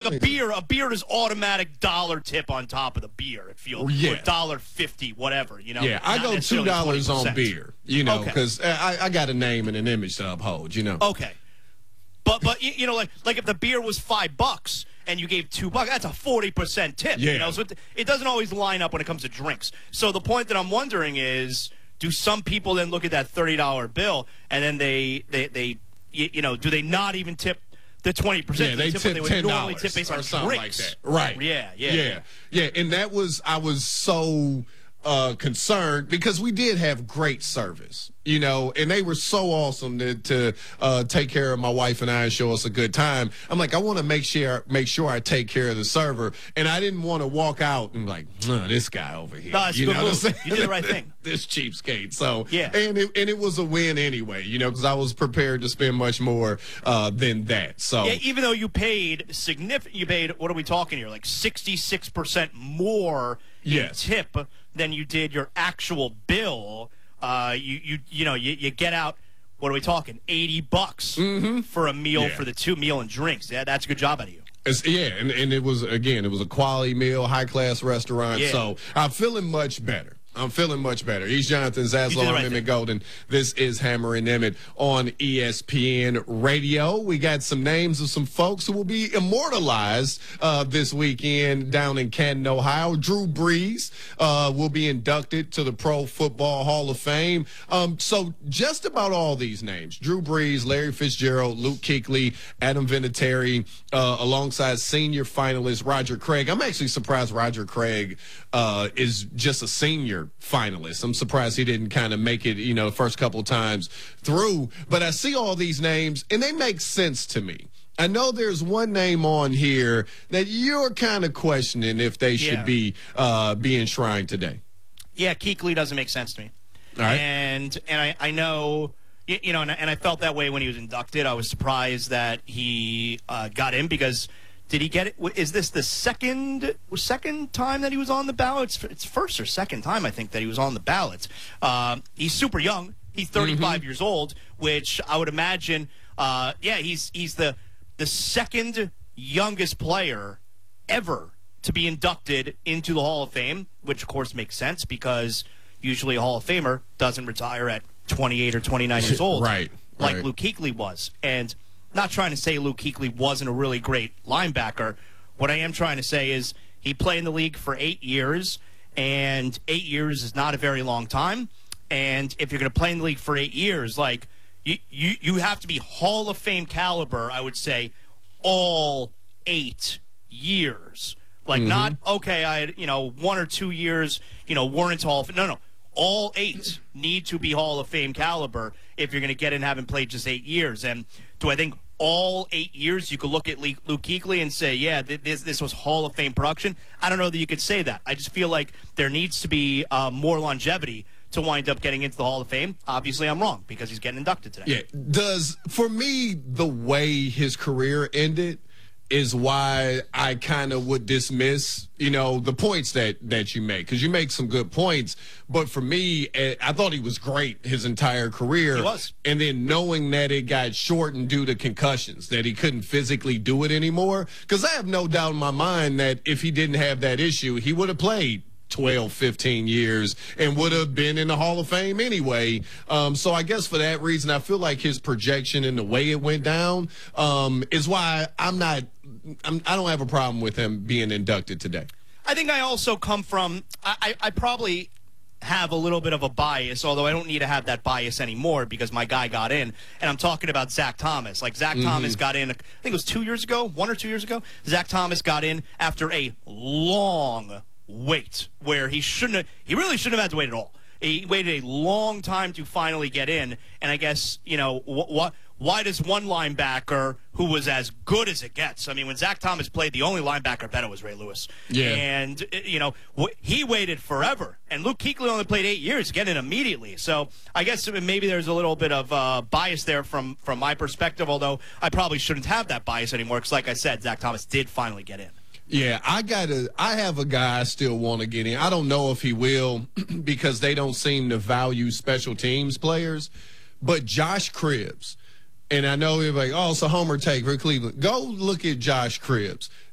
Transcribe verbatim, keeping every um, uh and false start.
a beer, a beer is automatic dollar tip on top of the beer. It feels yeah. or dollar fifty, whatever. You know. Yeah, I go two dollars on beer. You know, because okay. I, I got a name and an image to uphold. You know. Okay. But but you know, like like if the beer was five bucks and you gave two bucks, that's a forty percent tip. Yeah. You know, so it, it doesn't always line up when it comes to drinks. So the point that I'm wondering is, do some people then look at that thirty dollar bill and then they they they you, you know, do they not even tip the twenty percent? Yeah, they tip, tip ten normally dollars tip based on or something drinks. like that. Right. Yeah, yeah, yeah, yeah. yeah. And that was I was so uh, concerned because we did have great service. You know, and they were so awesome to, to uh, take care of my wife and I and show us a good time. I'm like, I want to make sure make sure I take care of the server, and I didn't want to walk out and like, oh, this guy over here. No, it's you good know what I'm saying? You did the right thing. This cheapskate. So yeah, and it, and it was a win anyway. You know, because I was prepared to spend much more uh, than that. So yeah, even though you paid significant, you paid what are we talking here? Like sixty-six percent more in yes. tip than you did your actual bill. Uh, you you you know you, you get out. What are we talking? Eighty bucks mm-hmm. for a meal yeah. for the two meal and drinks. Yeah, that's a good job out of you. It's, yeah, and, and it was again, it was a quality meal, high class restaurant. Yeah. So I'm feeling much better. I'm feeling much better. He's Jonathan Zaslow. I'm Emmett Golden. This is Hammer and Emmett on E S P N Radio. We got some names of some folks who will be immortalized uh, this weekend down in Canton, Ohio. Drew Brees uh, will be inducted to the Pro Football Hall of Fame. Um, so just about all these names, Drew Brees, Larry Fitzgerald, Luke Kuechly, Adam Vinatieri, uh, alongside senior finalist Roger Craig. I'm actually surprised Roger Craig uh, is just a senior finalist. I'm surprised he didn't kind of make it, you know, the first couple times through. But I see all these names, and they make sense to me. I know there's one name on here that you're kind of questioning if they should yeah. be uh, be enshrined today. Yeah, Kuechly doesn't make sense to me. All right. And and I, I know, you, you know, and, and I felt that way when he was inducted. I was surprised that he uh, got in because did he get it? Is this the second second time that he was on the ballot? It's, it's first or second time, I think, that he was on the ballot. Um, he's super young. He's thirty-five mm-hmm. years old, which I would imagine, uh, yeah, he's he's the the second youngest player ever to be inducted into the Hall of Fame, which, of course, makes sense because usually a Hall of Famer doesn't retire at twenty-eight or twenty-nine years old, right? Like right. Luke Kuechly was. And not trying to say Luke Kuechly wasn't a really great linebacker. What I am trying to say is he played in the league for eight years, and eight years is not a very long time. And if you're going to play in the league for eight years, like you, you, you have to be Hall of Fame caliber, I would say, all eight years. Like mm-hmm. not, okay, I had, you know, one or two years, you know, weren't Hall of Fame. No, no. All eight need to be Hall of Fame caliber if you're going to get in having played just eight years. And do I think all eight years you could look at Luke Kuechly and say, yeah, this this was Hall of Fame production? I don't know that you could say that. I just feel like there needs to be uh, more longevity to wind up getting into the Hall of Fame. Obviously, I'm wrong because he's getting inducted today. Yeah. Does, for me, the way his career ended is why I kind of would dismiss, you know, the points that, that you make. Because you make some good points. But for me, I thought he was great his entire career. He was. And then knowing that it got shortened due to concussions, that he couldn't physically do it anymore. Because I have no doubt in my mind that if he didn't have that issue, he would have played twelve, fifteen years and would have been in the Hall of Fame anyway. Um, so I guess for that reason, I feel like his projection and the way it went down um, is why I'm not I'm, I don't have a problem with him being inducted today. I think I also come from I, I, I probably have a little bit of a bias, although I don't need to have that bias anymore because my guy got in. And I'm talking about Zach Thomas. Like, Zach mm-hmm. Thomas got in, I think it was two years ago, one or two years ago. Zach Thomas got in after a long wait where he shouldn't have, he really shouldn't have had to wait at all. He waited a long time to finally get in. And I guess, you know, what, what why does one linebacker who was as good as it gets? I mean, when Zach Thomas played, the only linebacker better was Ray Lewis. Yeah. And, you know, he waited forever. And Luke Kuechly only played eight years, getting in immediately. So I guess maybe there's a little bit of uh, bias there from, from my perspective, although I probably shouldn't have that bias anymore because, like I said, Zach Thomas did finally get in. Yeah, I gotta. I have a guy I still want to get in. I don't know if he will because they don't seem to value special teams players. But Josh Cribbs, and I know you're like, oh, it's a homer take for Cleveland. Go look at Josh Cribbs.